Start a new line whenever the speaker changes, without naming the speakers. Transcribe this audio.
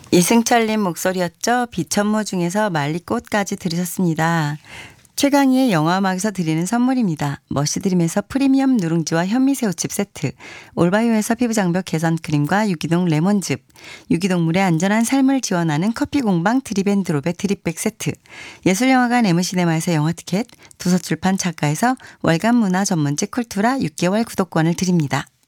이승철님 목소리였죠. 비천무 중에서 말리꽃까지 들으셨습니다. 최강희의 영화음악에서 드리는 선물입니다. 머시드림에서 프리미엄 누룽지와 현미새우칩 세트, 올바이오에서 피부장벽 개선 크림과 유기농 레몬즙, 유기동물의 안전한 삶을 지원하는 커피공방 트립앤드롭의 드립백 세트, 예술영화관 MC네마에서 영화티켓, 도서출판 작가에서 월간 문화 전문지 쿨투라 6개월 구독권을 드립니다.